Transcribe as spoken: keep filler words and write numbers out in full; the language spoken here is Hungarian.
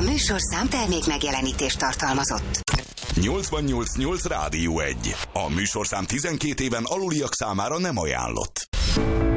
műsorszám termék megjelenítést tartalmazott. nyolcvannyolc nyolc Rádió egy. A műsorszám tizenkét éven aluliak számára nem ajánlott.